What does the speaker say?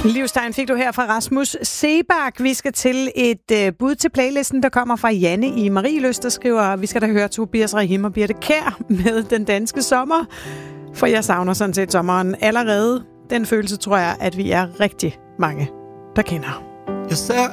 Livstegn fik du her fra Rasmus Sebak. Vi skal til et bud til playlisten, der kommer fra Janne i Marieløst, der skriver, vi skal da høre Tobias Rahim og Birthe Kjær med Den Danske Sommer, for jeg savner sådan set sommeren allerede. Den følelse tror jeg, at vi er rigtig mange, der kender. Jeg ser